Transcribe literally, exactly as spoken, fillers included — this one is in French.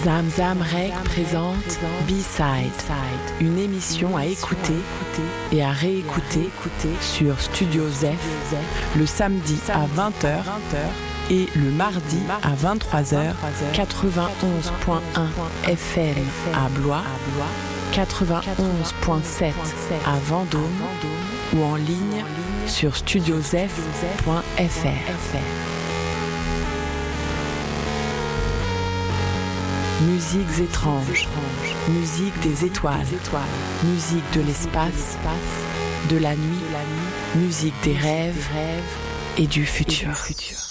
Zamzam Rec présente B-Side, une émission à écouter et à réécouter sur Studio Zef le samedi à vingt heures et le mardi à vingt-trois heures, quatre-vingt-onze point un F M à Blois, quatre-vingt-onze point sept à Vendôme ou en ligne sur studio zef point f r. Musiques étranges, musique des étoiles, musique de l'espace, de la nuit, musique des rêves et du futur.